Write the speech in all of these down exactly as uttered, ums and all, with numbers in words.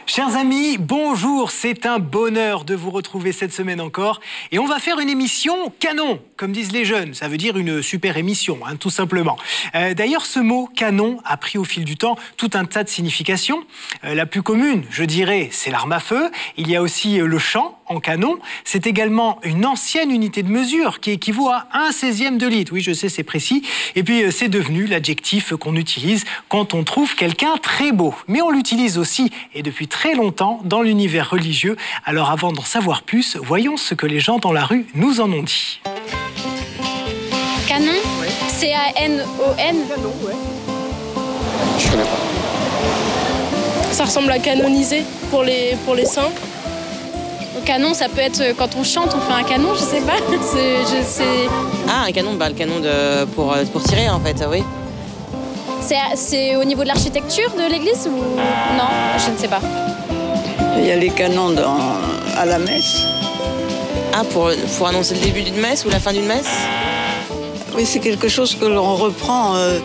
Chers amis, bonjour, c'est un bonheur de vous retrouver cette semaine encore. Et on va faire une émission canon, comme disent les jeunes. Ça veut dire une super émission, hein, tout simplement. Euh, d'ailleurs, ce mot canon a pris au fil du temps tout un tas de significations. Euh, la plus commune, je dirais, c'est l'arme à feu. Il y a aussi euh, le chant en canon. C'est également une ancienne unité de mesure qui équivaut à un seizième de litre. Oui, je sais, c'est précis. Et puis, euh, c'est devenu l'adjectif qu'on utilise quand on trouve quelqu'un très beau. Mais on l'utilise aussi, et depuis très longtemps, dans l'univers religieux. Alors avant d'en savoir plus, voyons ce que les gens dans la rue nous en ont dit. Canon, oui. C A N O N. Canon, ouais. Je connais pas. Ça ressemble à canoniser pour les, pour les saints. Le canon, ça peut être quand on chante, on fait un canon, je sais pas. C'est, je sais... Ah, un canon, bah, le canon de, pour, pour tirer en fait, oui. C'est, c'est au niveau de l'architecture de l'église ou non? Je ne sais pas. Il y a les canons dans, à la messe. Ah, pour, pour annoncer le début d'une messe ou la fin d'une messe? Oui, c'est quelque chose que l'on reprend. Euh...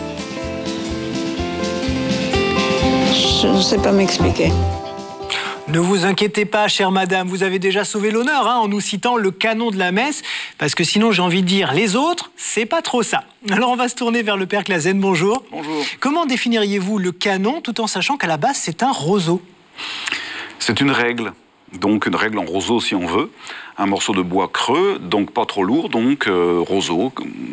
Je ne sais pas m'expliquer. Ne vous inquiétez pas, chère madame, vous avez déjà sauvé l'honneur hein, en nous citant le canon de la messe, parce que sinon j'ai envie de dire les autres, c'est pas trop ça. Alors on va se tourner vers le père Clasen, bonjour. Bonjour. Comment définiriez-vous le canon tout en sachant qu'à la base c'est un roseau? C'est une règle, donc une règle en roseau si on veut, un morceau de bois creux, donc pas trop lourd, donc euh, roseau,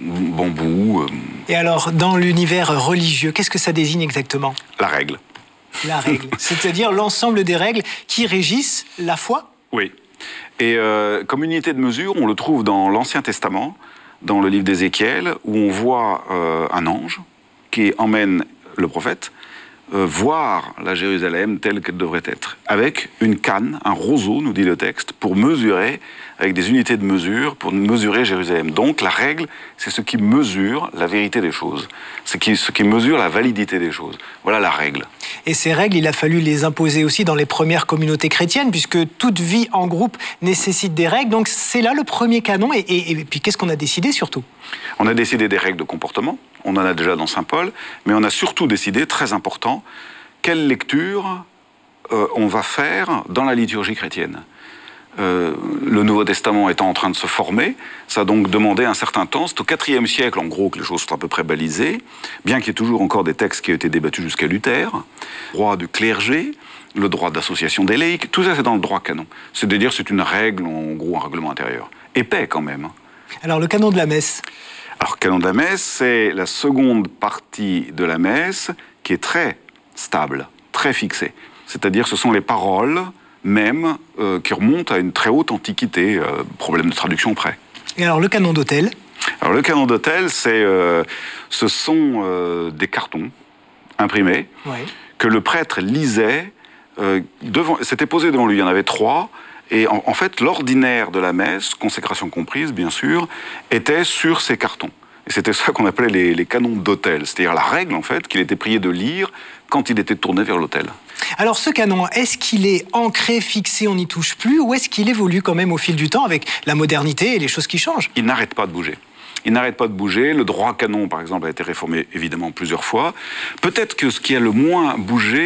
bambou. Euh... Et alors dans l'univers religieux, qu'est-ce que ça désigne exactement? La règle. La règle, c'est-à-dire l'ensemble des règles qui régissent la foi? Oui. Et euh, comme unité de mesure, on le trouve dans l'Ancien Testament, dans le livre d'Ézéchiel, où on voit euh, un ange qui emmène le prophète euh, voir la Jérusalem telle qu'elle devrait être, avec une canne, un roseau, nous dit le texte, pour mesurer, avec des unités de mesure, pour mesurer Jérusalem. Donc la règle, c'est ce qui mesure la vérité des choses, c'est qui, ce qui mesure la validité des choses. Voilà la règle. Et ces règles, il a fallu les imposer aussi dans les premières communautés chrétiennes, puisque toute vie en groupe nécessite des règles. Donc c'est là le premier canon. Et, et, et puis qu'est-ce qu'on a décidé surtout? On a décidé des règles de comportement, on en a déjà dans Saint Paul, mais on a surtout décidé, très important, quelle lecture euh, on va faire dans la liturgie chrétienne. Euh, le Nouveau Testament étant en train de se former, ça a donc demandé un certain temps. C'est au quatrième siècle, en gros, que les choses sont à peu près balisées, bien qu'il y ait toujours encore des textes qui ont été débattus jusqu'à Luther. Le droit du clergé, le droit d'association des laïcs, tout ça c'est dans le droit canon. C'est-à-dire c'est une règle, en gros un règlement intérieur. Épais quand même. Alors le canon de la messe? Alors le canon de la messe, c'est la seconde partie de la messe qui est très stable, très fixée. C'est-à-dire ce sont les paroles même euh, qui remonte à une très haute antiquité, euh, problème de traduction près. Et alors le canon d'autel? Alors le canon d'autel, c'est, euh, ce sont euh, des cartons imprimés ouais. que le prêtre lisait, euh, devant, c'était posé devant lui, il y en avait trois, et en, en fait l'ordinaire de la messe, consécration comprise bien sûr, était sur ces cartons. Et c'était ça qu'on appelait les, les canons d'autel, c'est-à-dire la règle en fait qu'il était prié de lire quand il était tourné vers l'autel. Alors ce canon, est-ce qu'il est ancré, fixé, on n'y touche plus, ou est-ce qu'il évolue quand même au fil du temps avec la modernité et les choses qui changent? Il n'arrête pas de bouger. Il n'arrête pas de bouger. Le droit canon, par exemple, a été réformé évidemment plusieurs fois. Peut-être que ce qui a le moins bougé,